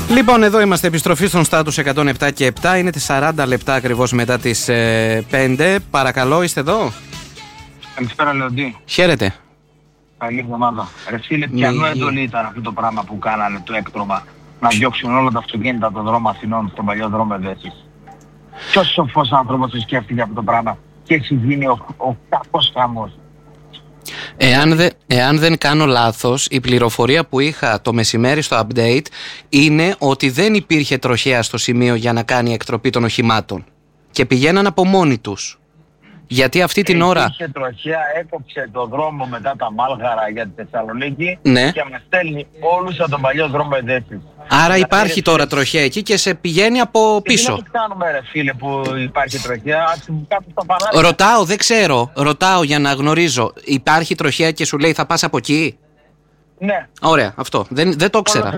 Λοιπόν, εδώ είμαστε, επιστροφή στον Στάτους 107 και 7. Είναι 40 λεπτά ακριβώς μετά τις 5. Παρακαλώ, είστε εδώ. Καλησπέρα, Λεοντή. Χαίρετε. Καλή εβδομάδα. Ρε φίλε, ποιανού εντολή ήταν αυτό το πράγμα που κάνανε το έκτρωμα, να διώξουν όλα τα αυτοκίνητα από τον δρόμο Αθηνών στον παλιό δρόμο Εδέσης. Ποιος σοφός άνθρωπος το σκέφτηκε αυτό το πράγμα και έχει γίνει ο κακός χαμός. Εάν δεν κάνω λάθος, η πληροφορία που είχα το μεσημέρι στο update είναι ότι δεν υπήρχε τροχέα στο σημείο για να κάνει εκτροπή των οχημάτων και πηγαίναν από μόνοι τους. Γιατί αυτή την ώρα... Υπήρχε τροχέα, έκοψε το δρόμο μετά τα Μάλγαρα για τη Θεσσαλονίκη, ναι, και μας στέλνει όλους από τον παλιό δρόμο Εδέσης. Άρα υπάρχει τώρα τροχέα εκεί και σε πηγαίνει από πίσω. Τι να το κάνουμε, ρε φίλε, που υπάρχει τροχέα, κάτω στα παράδειγμα. Ρωτάω, δεν ξέρω. Ρωτάω για να γνωρίζω. Υπάρχει τροχέα και σου λέει θα πας από εκεί. Ναι. Ωραία, αυτό. Δεν το ήξερα.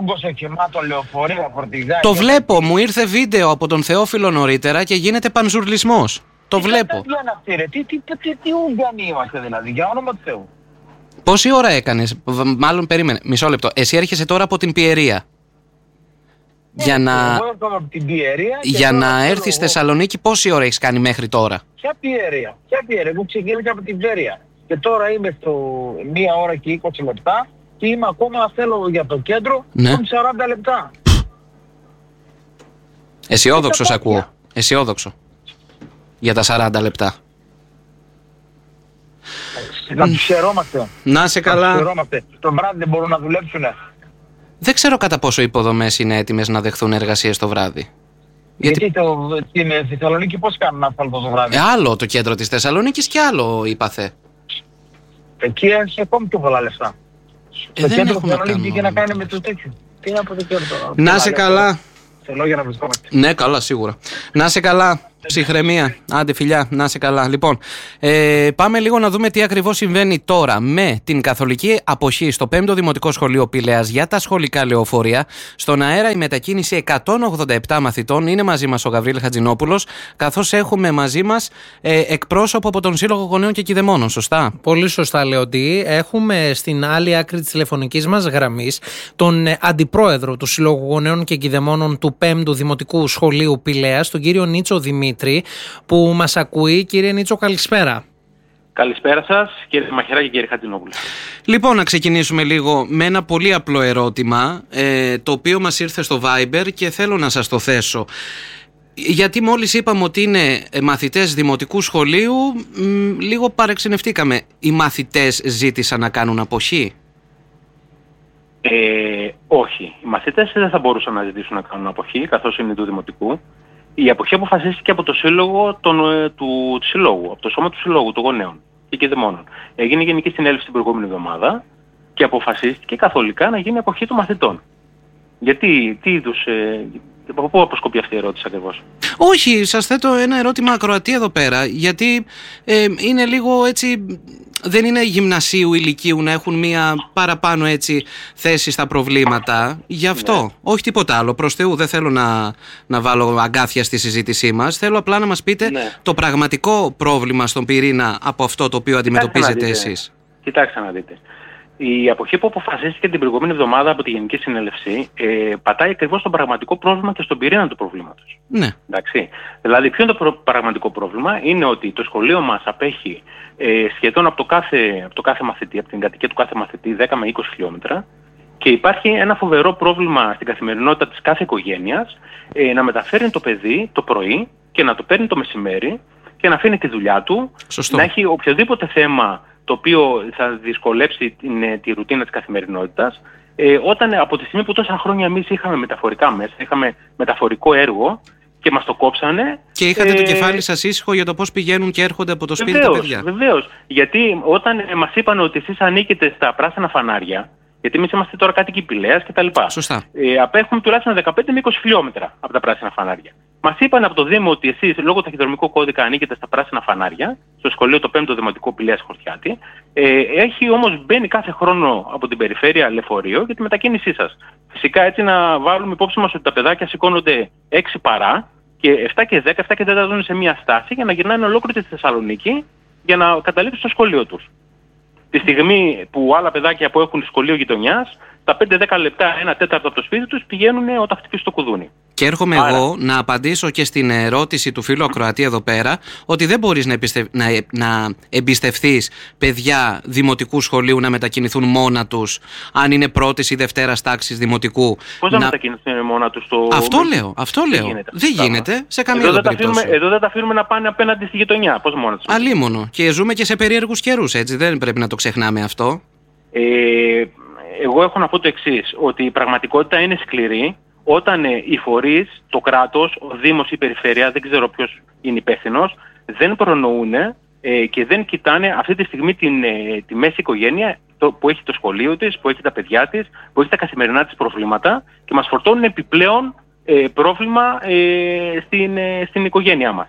Το βλέπω, μου ήρθε βίντεο από τον Θεόφιλο νωρίτερα και γίνεται πανζουρλισμός. Το βλέπω. Τι Ουγγανοί είμαστε δηλαδή, για όνομα του Θεού. Πόση ώρα έκανες, μάλλον περίμενε, μισό λεπτό. Εσύ έρχεσαι τώρα από την Πιερία. Για να έρθεις στη Θεσσαλονίκη, πόση ώρα έχεις κάνει μέχρι τώρα? Ποια Πιερία, εγώ ξεκίνησα από την Βέρεια. Και τώρα είμαι στο 1 ώρα και 20 λεπτά και είμαι ακόμα, θέλω για το κέντρο, ναι, 40 λεπτά. Αισιόδοξος ακούω, αισιόδοξο. Για τα 40 λεπτά. Να τους χαιρόμαστε. Να σε καλά. Το βράδυ δεν μπορούν να δουλέψουνε. Δεν ξέρω κατά πόσο οι υποδομές είναι έτοιμες να δεχθούν εργασίες το βράδυ. Γιατί στην Θεσσαλονίκη πώς κάνουν ασφάλτο το βράδυ? Άλλο το κέντρο της Θεσσαλονίκης και άλλο είπαθε. Εκεί έχει ακόμη πιο πολλά λεφτά. Το κέντρο της Θεσσαλονίκη και να κάνει με το τέτοιο. Τι είναι από το κέντρο? Να σε καλά. Θέλω για να βρισκόμαστε. Ναι, καλά, σίγουρα. Να σε καλά. Ψυχραιμία. Άντε, φιλιά, να σε καλά. Λοιπόν, πάμε λίγο να δούμε τι ακριβώς συμβαίνει τώρα με την καθολική αποχή στο 5ο Δημοτικό Σχολείο Πηλαίας για τα σχολικά λεωφορεία. Στον αέρα η μετακίνηση 187 μαθητών. Είναι μαζί μας ο Γαβρίλ Χατζηνόπουλος, καθώς έχουμε μαζί μας εκπρόσωπο από τον Σύλλογο Γονέων και Κηδεμόνων. Σωστά? Πολύ σωστά, Λεοντή. Έχουμε στην άλλη άκρη της τηλεφωνικής μας γραμμής τον αντιπρόεδρο του Συλλόγου Γονέων και Κηδεμόνων του 5ου Δημοτικού Σχολείου Πηλαίας, τον κύριο Νίτσο Δημήτρη, που μας ακούει. Κύριε Νίτσο, καλησπέρα. Καλησπέρα σας, κύριε Μαχαιρά και κύριε Χατζηνόπουλο. Λοιπόν, να ξεκινήσουμε λίγο με ένα πολύ απλό ερώτημα, το οποίο μας ήρθε στο Viber και θέλω να σας το θέσω. Γιατί μόλις είπαμε ότι είναι μαθητές δημοτικού σχολείου, λίγο παρεξενευτήκαμε. Οι μαθητές ζήτησαν να κάνουν αποχή? Όχι. Οι μαθητές δεν θα μπορούσαν να ζητήσουν να κάνουν αποχή, καθώς είναι του δημοτικού. Η αποχή αποφασίστηκε από το σύλλογο του Συλλόγου, από το σώμα του Συλλόγου των Γονέων και Κηδεμόνων. Έγινε γενική συνέλευση την προηγούμενη εβδομάδα και αποφασίστηκε καθολικά να γίνει αποχή των μαθητών. Γιατί, τι είδους, από πού αποσκοπεί αυτή η ερώτηση ακριβώς? Όχι, σας θέτω ένα ερώτημα ακροατή εδώ πέρα, γιατί είναι λίγο έτσι, δεν είναι γυμνασίου ηλικίου να έχουν μία παραπάνω έτσι θέση στα προβλήματα. Γι' αυτό, ναι, όχι τίποτα άλλο, προς Θεού, δεν θέλω να βάλω αγκάθια στη συζήτησή μας. Θέλω απλά να μας πείτε, ναι, το πραγματικό πρόβλημα στον πυρήνα από αυτό το οποίο αντιμετωπίζετε εσείς. Κοιτάξτε να δείτε. Η αποχή που αποφασίστηκε την προηγούμενη εβδομάδα από τη Γενική Συνέλευση πατάει ακριβώς στο πραγματικό πρόβλημα και στον πυρήνα του προβλήματος. Ναι. Εντάξει. Δηλαδή, ποιο είναι το πραγματικό πρόβλημα? Είναι ότι το σχολείο μας απέχει σχεδόν από το κάθε μαθητή, από την κατοικία του κάθε μαθητή, 10 με 20 χιλιόμετρα, και υπάρχει ένα φοβερό πρόβλημα στην καθημερινότητα της κάθε οικογένειας να μεταφέρει το παιδί το πρωί και να το παίρνει το μεσημέρι και να αφήνει τη δουλειά του. Σωστό. Να έχει οποιοδήποτε θέμα το οποίο θα δυσκολέψει τη ρουτίνα της καθημερινότητας, όταν από τη στιγμή που τόσα χρόνια εμείς είχαμε μεταφορικά μέσα, είχαμε μεταφορικό έργο και μας το κόψανε. Και είχατε το κεφάλι σας ήσυχο για το πώς πηγαίνουν και έρχονται από το σπίτι τα παιδιά. Βεβαίως. Γιατί όταν μας είπαν ότι εσείς ανήκετε στα πράσινα φανάρια, γιατί εμείς είμαστε τώρα κάτοικοι Πηλαίας κτλ. Σωστά. Απέχουμε τουλάχιστον 15 με 20 χιλιόμετρα από τα πράσινα φανάρια. Μας είπαν από το Δήμο ότι εσείς λόγω ταχυδρομικού κώδικα ανήκετε στα πράσινα φανάρια, στο σχολείο το 5ο Δημοτικό Πηλαίας Χορτιάτη. Έχει όμως μπαίνει κάθε χρόνο από την περιφέρεια λεωφορείο για τη μετακίνησή σας. Φυσικά έτσι να βάλουμε υπόψη μας ότι τα παιδάκια σηκώνονται 6 παρά και 7 και 10, 7 και 10 δουν σε μια στάση για να γυρνάνε ολόκληρη τη Θεσσαλονίκη για να καταλήξουν στο σχολείο τους. Τη στιγμή που άλλα παιδάκια που έχουν σχολείο γειτονιάς τα 5-10 λεπτά, 1/4 από το σπίτι τους πηγαίνουν όταν χτυπήσει το κουδούνι. Και έρχομαι εγώ να απαντήσω και στην ερώτηση του φίλου ακροατή εδώ πέρα, ότι δεν μπορείς να εμπιστευθείς παιδιά δημοτικού σχολείου να μετακινηθούν μόνα τους, αν είναι πρώτης ή δευτέρας τάξης δημοτικού. Πώς να μετακινηθούν μόνα τους στο... Αυτό λέω. Δεν γίνεται σε καμία περίπτωση. Εδώ δεν τα αφήνουμε να πάνε απέναντι στη γειτονιά. Πώς μόνα τους. Αλίμονο. Και ζούμε και σε περίεργους καιρούς, έτσι. Δεν πρέπει να το ξεχνάμε αυτό. Εγώ έχω να πω το εξής, ότι η πραγματικότητα είναι σκληρή όταν οι φορείς, το κράτος, ο Δήμος, η Περιφέρεια, δεν ξέρω ποιος είναι υπεύθυνος, δεν προνοούν και δεν κοιτάνε αυτή τη στιγμή τη μέση οικογένεια που έχει το σχολείο της, που έχει τα παιδιά της, που έχει τα καθημερινά της προβλήματα και μας φορτώνουν επιπλέον πρόβλημα στην οικογένειά μας.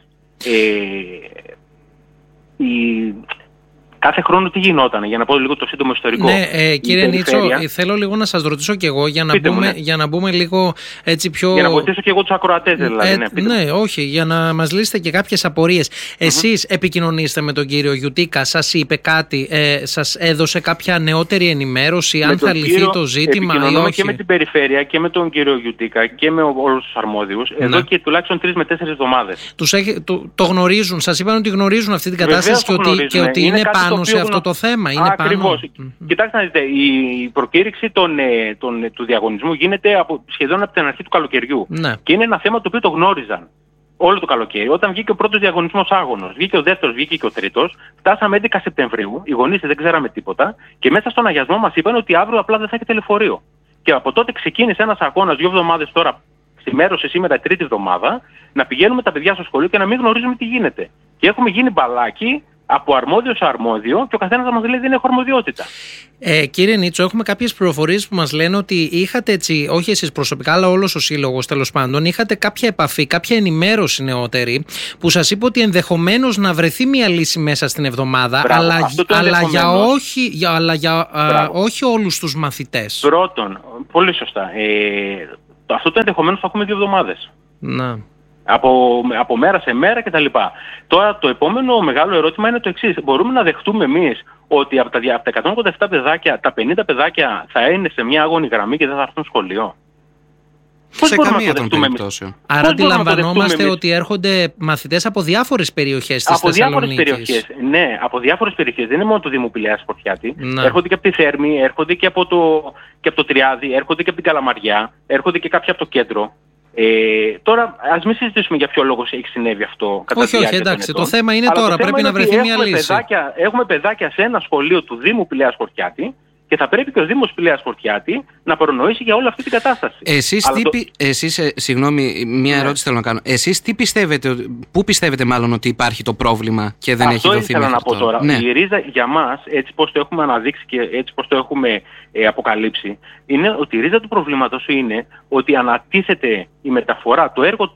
Κάθε χρόνο τι γινόταν, για να πω λίγο το σύντομο ιστορικό. Ναι, κύριε Νίτσο, θέλω λίγο να σας ρωτήσω κι εγώ για να μπούμε λίγο έτσι πιο... Για να βοηθήσω κι εγώ τους ακροατές δηλαδή. Ναι, όχι, για να μας λύσετε και κάποιες απορίες. Εσείς επικοινωνήσετε με τον κύριο Γιουτίκα, σας είπε κάτι, σας έδωσε κάποια νεότερη ενημέρωση, αν θα λυθεί το ζήτημα ή όχι? Επικοινωνούμε και με την Περιφέρεια και με τον κύριο Γιουτίκα και με όλους τους αρμόδιους, εδώ και τουλάχιστον 3 με 4 εβδομάδες. Το γνωρίζουν, σας είπαν ότι γνωρίζουν αυτή την κατάσταση και ότι είναι πάνω σε αυτό το θέμα. Ακριβώς. Κοιτάξτε να δείτε, η προκήρυξη του διαγωνισμού γίνεται σχεδόν από την αρχή του καλοκαιριού. Ναι. Και είναι ένα θέμα το οποίο το γνώριζαν όλο το καλοκαίρι. Όταν βγήκε ο πρώτος διαγωνισμός άγωνος, βγήκε ο δεύτερος, βγήκε και ο τρίτος, φτάσαμε 11 Σεπτεμβρίου, οι γονείς δεν ξέραμε τίποτα και μέσα στον αγιασμό μας είπαν ότι αύριο απλά δεν θα έχει λεωφορείο. Και από τότε ξεκίνησε ένας αγώνας 2 εβδομάδες τώρα, σημέρωσε σήμερα η τρίτη εβδομάδα, να πηγαίνουμε τα παιδιά στο σχολείο και να μην γνωρίζουμε τι γίνεται. Και έχουμε γίνει μπαλάκι από αρμόδιο σε αρμόδιο και ο καθένας μας λέει δεν έχω αρμοδιότητα. Κύριε Νίτσο, έχουμε κάποιες πληροφορίες που μας λένε ότι είχατε έτσι, όχι εσείς προσωπικά, αλλά όλος ο σύλλογος τέλος πάντων, είχατε κάποια επαφή, κάποια ενημέρωση νεότερη που σας είπε ότι ενδεχομένως να βρεθεί μια λύση μέσα στην εβδομάδα, αλλά για όχι όλους τους μαθητές. Πρώτον, πολύ σωστά. Αυτό το ενδεχομένως θα έχουμε 2 εβδομάδες. Να. Από μέρα σε μέρα κτλ. Τώρα το επόμενο μεγάλο ερώτημα είναι το εξής. Μπορούμε να δεχτούμε εμείς ότι από τα 187 παιδάκια, τα 50 παιδάκια θα είναι σε μια άγωνη γραμμή και δεν θα έρθουν σχολείο? Πώς σε καμία των περιπτώσεων. Άρα αντιλαμβανόμαστε ότι έρχονται μαθητές από διάφορες περιοχές της Θεσσαλονίκης. Ναι, από διάφορες περιοχές. Δεν είναι μόνο το Δήμο Πηλαίας Χορτιάτη. Έρχονται και από τη Θέρμη, έρχονται και από το Τριάδι, έρχονται και από την Καλαμαριά, έρχονται και κάποιοι από το κέντρο. Τώρα ας μην συζητήσουμε για ποιο λόγο έχει συνέβη αυτό. Όχι, εντάξει, το θέμα είναι τώρα, πρέπει να βρεθεί μια λύση. Έχουμε παιδάκια σε ένα σχολείο του Δήμου Πηλαίας Χορτιάτη και θα πρέπει και ο Δήμος Πηλαίας Χορτιάτη να προνοήσει για όλη αυτή την κατάσταση. Εσείς συγγνώμη, μια ερώτηση θέλω να κάνω. Εσείς πού πιστεύετε μάλλον ότι υπάρχει το πρόβλημα και δεν έχει δοθεί μέχρι τώρα? Αυτό ήθελα να πω τώρα. Ναι. Η ρίζα για μας, έτσι πως το έχουμε αναδείξει και έτσι πως το έχουμε αποκαλύψει, είναι ότι η ρίζα του προβλήματος είναι ότι ανατίθεται η μεταφορά,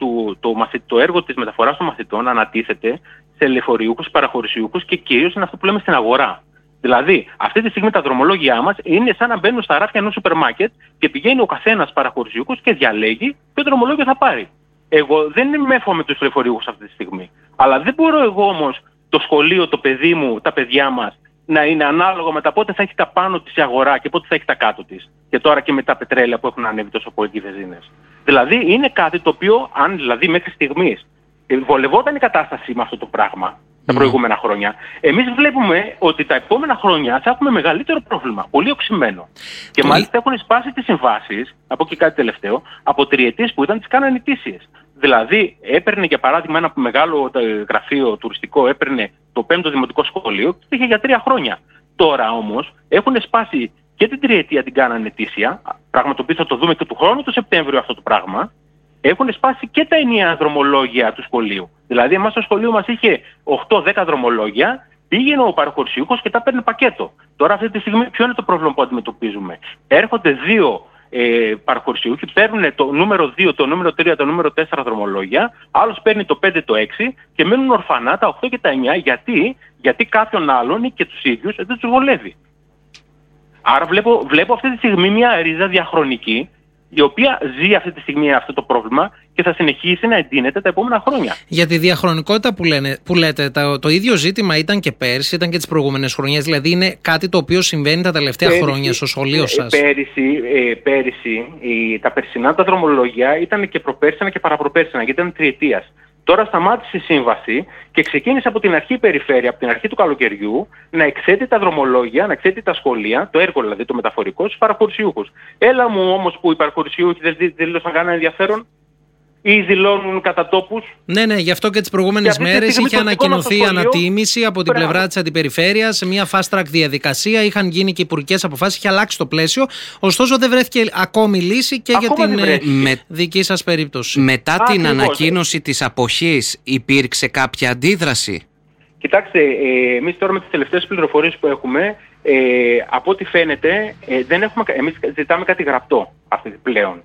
το έργο της μεταφοράς των μαθητών ανατίθεται σε λεωφορείουχους, παραχωρησιούχους και κυρίως είναι αυτό που λέμε στην αγορά. Δηλαδή, αυτή τη στιγμή τα δρομολόγια μας είναι σαν να μπαίνουν στα ράφια ενός σούπερ μάρκετ και πηγαίνει ο καθένας παραχωρησιούχος και διαλέγει ποιο δρομολόγιο θα πάρει. Εγώ δεν μέφω με τους λεωφορείουχους αυτή τη στιγμή. Αλλά δεν μπορώ εγώ όμως το σχολείο, το παιδί μου, τα παιδιά μας να είναι ανάλογα με τα πότε θα έχει τα πάνω της η αγορά και πότε θα έχει τα κάτω της. Και τώρα και με τα πετρέλαια που έχουν ανέβει τόσο πολύ οι βενζίνες. Δηλαδή, είναι κάτι το οποίο, αν δηλαδή μέχρι στιγμής βολευόταν η κατάσταση με αυτό το πράγμα τα προηγούμενα χρόνια, εμείς βλέπουμε ότι τα επόμενα χρόνια θα έχουμε μεγαλύτερο πρόβλημα, πολύ οξυμένο. Και μάλιστα έχουν σπάσει τις συμβάσεις, από και κάτι τελευταίο, από τριετίες που τις κάνανε ετήσιες. Δηλαδή, έπαιρνε για παράδειγμα ένα μεγάλο γραφείο τουριστικό, έπαιρνε το 5ο Δημοτικό Σχολείο και είχε για 3 χρόνια. Τώρα όμως έχουν σπάσει και την τριετία την κάνανε ετήσια, πράγμα το οποίο θα το δούμε και του χρόνου το Σεπτέμβριο αυτό το πράγμα. Έχουν σπάσει και τα ενιαία δρομολόγια του σχολείου. Δηλαδή, εμάς στο σχολείο μας είχε 8-10 δρομολόγια, πήγαινε ο παραχωρησιούχος και τα παίρνει πακέτο. Τώρα, αυτή τη στιγμή, ποιο είναι το πρόβλημα που αντιμετωπίζουμε? Έρχονται 2 παραχωρησιούχοι, παίρνουν το νούμερο 2, το νούμερο 3, το νούμερο 4 δρομολόγια, άλλος παίρνει το 5, το 6 και μένουν ορφανά τα 8 και τα 9. Γιατί κάποιον άλλον ή και τους ίδιους δεν τους βολεύει. Άρα, βλέπω αυτή τη στιγμή μια ρίζα διαχρονική η οποία ζει αυτή τη στιγμή αυτό το πρόβλημα και θα συνεχίσει να εντείνεται τα επόμενα χρόνια. Για τη διαχρονικότητα που λέτε, το ίδιο ζήτημα ήταν και πέρσι, ήταν και τις προηγούμενες χρονιές. Δηλαδή είναι κάτι το οποίο συμβαίνει τα τελευταία χρόνια στο σχολείο σας. Πέρυσι τα περσινά τα δρομολόγια ήταν και προπέρσινα και παραπροπέρσινα, γιατί ήταν τριετίας. Τώρα σταμάτησε η σύμβαση και ξεκίνησε από την αρχή η περιφέρεια, από την αρχή του καλοκαιριού, να εξέτει τα δρομολόγια, να εξέτει τα σχολεία, το έργο δηλαδή το μεταφορικό, στους παραχωρησιούχους. Έλα μου όμως που οι παραχωρησιούχοι δεν δήλωσαν κανένα ενδιαφέρον ή δηλώνουν κατά τόπους. Ναι, γι' αυτό και τις προηγούμενες μέρες είχε ανακοινωθεί ανατίμηση από την πλευρά της αντιπεριφέρειας σε μια fast track διαδικασία. Είχαν γίνει και υπουργικές αποφάσεις, είχε αλλάξει το πλαίσιο. Ωστόσο, δεν βρέθηκε ακόμη λύση και για την δική σας περίπτωση. Μετά την ανακοίνωση της αποχής, υπήρξε κάποια αντίδραση? Κοιτάξτε, εμείς τώρα με τις τελευταίες πληροφορίες που έχουμε, από ό,τι φαίνεται, εμείς ζητάμε κάτι γραπτό αυτή πλέον.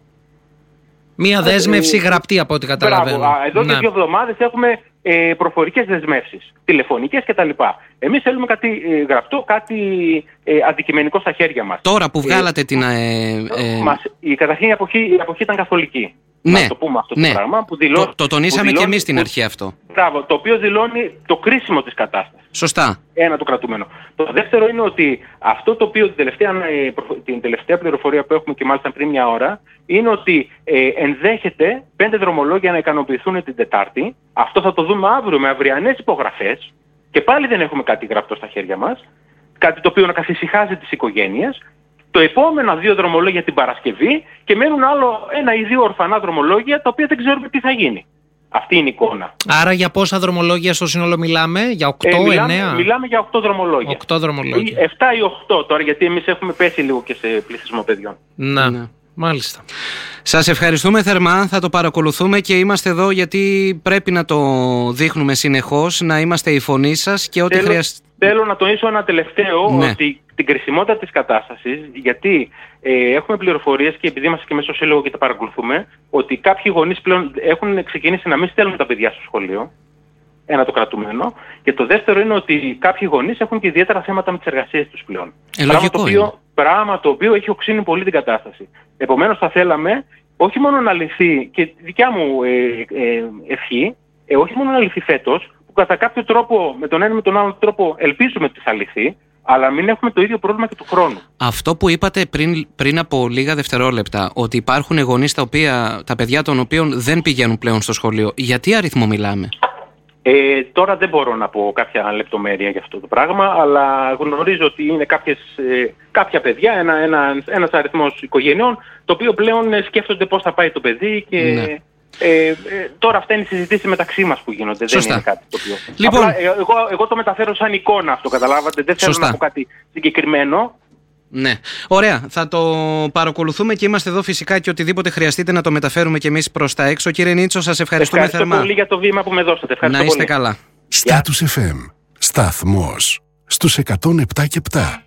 Μία δέσμευση γραπτή από ό,τι καταλαβαίνω. Μπράβο, εδώ και 2 εβδομάδες έχουμε προφορικές δεσμεύσεις, τηλεφωνικές κτλ. Εμείς θέλουμε κάτι γραπτό, κάτι αντικειμενικό στα χέρια μας. Τώρα που βγάλατε την... Καταρχήν η αποχή ήταν καθολική. Ναι, να το πούμε αυτό το πράγμα. Που το τονίσαμε και εμείς στην αρχή αυτό. Μπράβο, το οποίο δηλώνει το κρίσιμο της κατάστασης. Σωστά. Ένα το κρατούμενο. Το δεύτερο είναι ότι αυτό το οποίο την τελευταία πληροφορία που έχουμε και μάλιστα πριν μια ώρα είναι ότι ενδέχεται 5 δρομολόγια να ικανοποιηθούν την Τετάρτη. Αυτό θα το δούμε αύριο με αυριανές υπογραφές και πάλι δεν έχουμε κάτι γραπτό στα χέρια μας. Κάτι το οποίο να καθησυχάζει τις οικογένειες. Το επόμενα 2 δρομολόγια την Παρασκευή και μένουν άλλο 1 ή 2 ορφανά δρομολόγια τα οποία δεν ξέρουμε τι θα γίνει. Αυτή είναι η εικόνα. Άρα για πόσα δρομολόγια στο σύνολο μιλάμε? Για 8, 9? Μιλάμε για 8 δρομολόγια. 8 δρομολόγια. 7 ή 8 τώρα, γιατί εμείς έχουμε πέσει λίγο και σε πληθυσμό παιδιών. Ναι. Μάλιστα. Σας ευχαριστούμε θερμά, θα το παρακολουθούμε και είμαστε εδώ γιατί πρέπει να το δείχνουμε συνεχώς, να είμαστε η φωνή σας και ό,τι χρειάζεται. Θέλω να τονίσω ένα τελευταίο, ότι την κρισιμότητα της κατάστασης, γιατί έχουμε πληροφορίες και επειδή είμαστε και μέσα στο σύλλογο και τα παρακολουθούμε, ότι κάποιοι γονείς πλέον έχουν ξεκινήσει να μην στέλνουν τα παιδιά στο σχολείο. Ένα το κρατούμενο. Και το δεύτερο είναι ότι κάποιοι γονείς έχουν και ιδιαίτερα θέματα με τις εργασίες τους πλέον. Πράγμα το οποίο έχει οξύνει πολύ την κατάσταση. Επομένως θα θέλαμε όχι μόνο να λυθεί, και δικιά μου ευχή, όχι μόνο να λυθεί φέτος, που κατά κάποιο τρόπο, με τον ένα με τον άλλο τρόπο ελπίζουμε ότι θα λυθεί, αλλά μην έχουμε το ίδιο πρόβλημα και του χρόνου. Αυτό που είπατε πριν από λίγα δευτερόλεπτα, ότι υπάρχουν γονείς τα παιδιά των οποίων δεν πηγαίνουν πλέον στο σχολείο, γιατί αριθμό μιλάμε? Τώρα δεν μπορώ να πω κάποια λεπτομέρεια για αυτό το πράγμα, αλλά γνωρίζω ότι είναι κάποια παιδιά, ένας αριθμός οικογενειών, το οποίο πλέον σκέφτονται πώς θα πάει το παιδί και τώρα αυτά είναι οι συζητήσεις μεταξύ μας που γίνονται. Σωστά. Δεν είναι κάτι το οποίο... Λοιπόν, απλά, εγώ το μεταφέρω σαν εικόνα αυτό, καταλάβατε, δεν θέλω να πω κάτι συγκεκριμένο. Ναι. Ωραία. Θα το παρακολουθούμε και είμαστε εδώ φυσικά και οτιδήποτε χρειαστείτε να το μεταφέρουμε και εμείς προς τα έξω. Κύριε Νίτσο, σας ευχαριστούμε θερμά. Ευχαριστώ πολύ για το βήμα που με δώσατε. Ευχαριστώ να είστε πολύ. καλά. Status FM. Σταθμός στους 107 και 7.